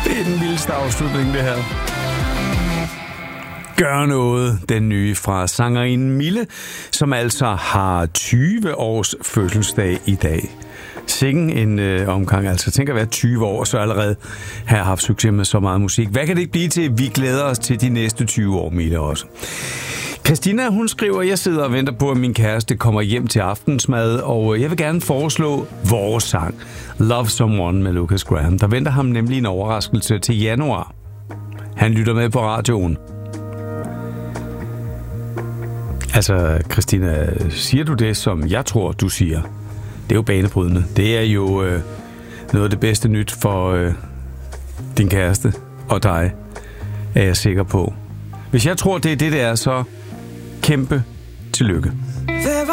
Det er den vildeste afslutning, det her. Gør noget, den nye fra sangerinden Mille, som altså har 20 års fødselsdag i dag. Sikken en omgang, altså tænk at være 20 år, så allerede har haft succes med så meget musik. Hvad kan det ikke blive til? Vi glæder os til de næste 20 år, Mille også. Christina, hun skriver, jeg sidder og venter på, at min kæreste kommer hjem til aftensmad, og jeg vil gerne foreslå vores sang, Love Someone med Lucas Graham. Der venter ham nemlig en overraskelse til januar. Han lytter med på radioen. Altså, Christina, siger du det, som jeg tror, du siger? Det er jo banebrydende. Det er jo noget af det bedste nyt for din kæreste og dig, er jeg sikker på. Hvis jeg tror, det er det, det er, så kæmpe tillykke.